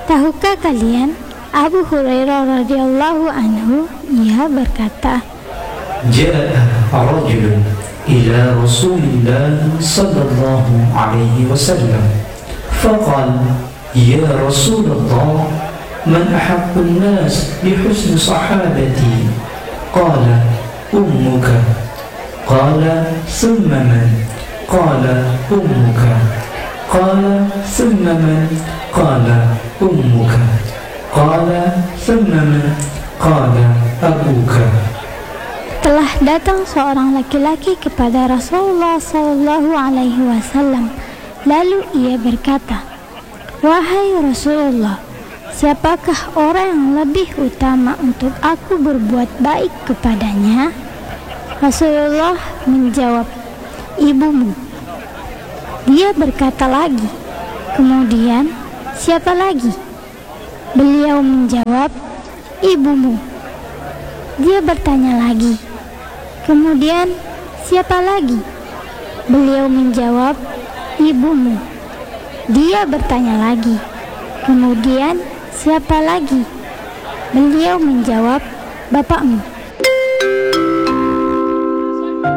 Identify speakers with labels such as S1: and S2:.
S1: Tahukah kalian, Abu Hurairah radhiyallahu anhu, ia berkata,
S2: Ja'a rajulun ila Rasulillah sallallahu alaihi wasallam faqala ya Rasulullah man ahabbun nas bihusni sahabati qala ummuka qala thumma man qala ummuka qala thumma man qala ummuka qala thumma man qala abuka.
S1: telah datang seorang laki-laki kepada Rasulullah sallallahu alaihi wasallam. Lalu ia berkata, "Wahai Rasulullah, siapakah orang yang lebih utama untuk aku berbuat baik kepadanya?" Rasulullah menjawab, "Ibumu." Dia berkata lagi, "Kemudian siapa lagi?" Beliau menjawab, "Ibumu." Dia bertanya lagi, "Kemudian siapa lagi?" Beliau menjawab, "Ibumu." Dia bertanya lagi, "Kemudian siapa lagi?" Beliau menjawab, "Bapakmu."